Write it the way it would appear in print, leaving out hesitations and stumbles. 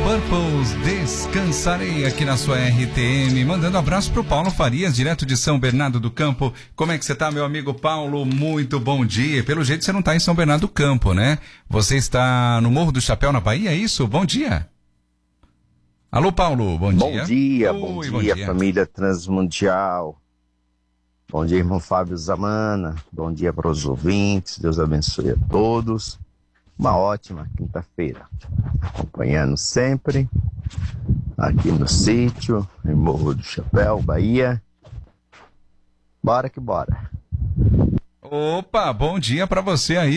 Purples, Descansarei aqui na sua RTM, mandando abraço pro Paulo Farias, direto de São Bernardo do Campo. Como é que você tá, meu amigo Paulo? Muito bom dia. Pelo jeito você não tá em São Bernardo do Campo, né? Você está no Morro do Chapéu, na Bahia, é isso? Bom dia. Alô, Paulo, bom dia. Bom dia, família Transmundial. Bom dia, irmão Fábio Zamana. Bom dia para os ouvintes. Deus abençoe a todos. Uma ótima quinta-feira. Acompanhando sempre aqui no sítio, em Morro do Chapéu, Bahia. Bora que bora. Opa, bom dia para você aí.